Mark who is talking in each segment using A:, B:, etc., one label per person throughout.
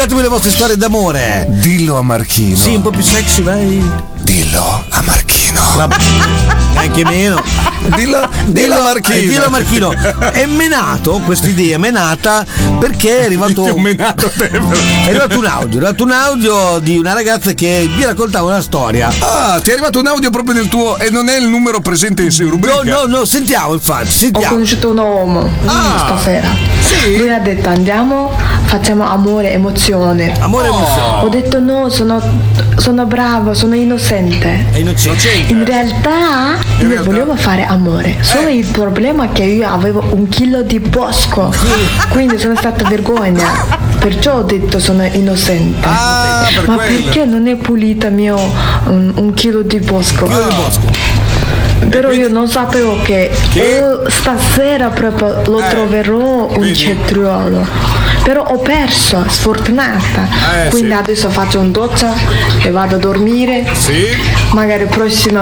A: raccontatemi le vostre storie d'amore.
B: Dillo a Marchino.
A: Sì, un po' più sexy, vai.
B: Dillo a Marchino.
A: Anche meno.
B: Dillo a Marchino.
A: Dillo a Marchino. È menato, questa idea è menata perché è arrivato è arrivato un audio di una ragazza che vi raccontava una storia.
B: Ah, ti è arrivato un audio proprio del tuo e non è il numero presente in rubrica?
A: No, sentiamo infatti,
C: Ho conosciuto un uomo stasera.
B: Sì?
C: Lui ha detto andiamo, facciamo amore, emozione.
A: Amore e emozione.
C: Ho detto no, sono bravo, sono innocente.
A: È innocente.
C: In realtà io volevo fare amore, solo il problema è che io avevo 1 chilo di bosco, quindi sono stata vergogna, perciò ho detto sono innocente.
B: Per
C: Ma
B: quello.
C: perché non è pulita mio 1 chilo di bosco? Però io non sapevo che stasera proprio lo troverò un cetriolo. Però ho perso, sfortunata. Quindi adesso faccio un doccia e vado a dormire.
B: Sì?
C: Magari prossima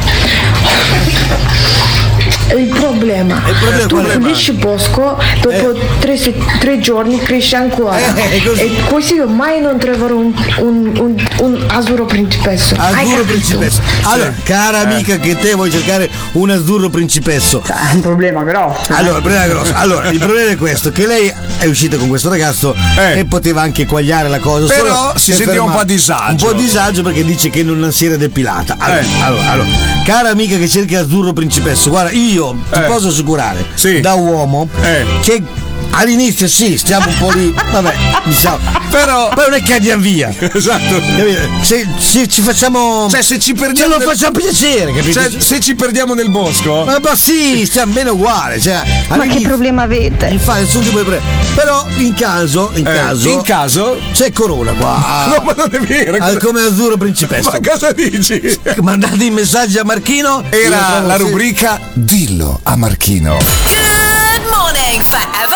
C: volta. Il problema tu pulisci bosco, dopo 3 giorni cresce ancora. E così io mai non troverò un azzurro principesso.
A: Azzurro principesso. Allora, cara amica, che te vuoi cercare un azzurro principesso.
C: È un problema grosso.
A: Allora, il problema è questo, che lei è uscita con questo ragazzo e poteva anche quagliare la cosa.
B: Però si sentiva un po' a disagio.
A: Un po' a disagio perché dice che non si era depilata. Allora, cara amica che cerca azzurro principesso, guarda, io ti posso assicurare da uomo che all'inizio sì, stiamo un po' lì, vabbè, diciamo, però non è che andiamo via.
B: Esatto.
A: Se ci facciamo,
B: cioè se ci perdiamo,
A: ce lo facciamo piacere, capito?
B: Cioè, se ci perdiamo nel bosco,
A: ma sì, stiamo bene uguale, cioè,
C: Ma che problema avete?
A: Infatti, nessun tipo di però in caso c'è Corona qua.
B: No, ma non è vero.
A: Come azzurro principesso.
B: Ma cosa dici?
A: Mandate i messaggi a Marchino.
B: Era la rubrica Dillo a Marchino.
D: Good morning, forever.